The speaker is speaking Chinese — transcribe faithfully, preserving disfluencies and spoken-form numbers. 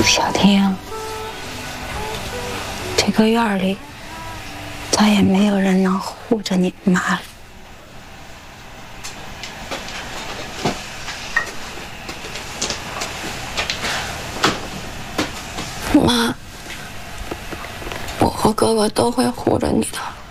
小婷，这个院里再也没有人能护着你妈了。妈，我和哥哥都会护着你的。